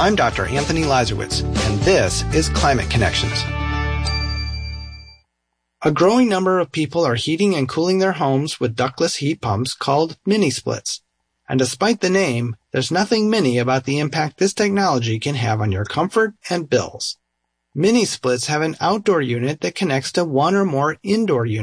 I'm Dr. Anthony Lazarowitz, and this is Climate Connections. A growing number of people are heating and cooling their homes with ductless heat pumps called mini-splits. And despite the name, there's nothing mini about the impact this technology can have on your comfort and bills. Mini-splits have an outdoor unit that connects to one or more indoor units.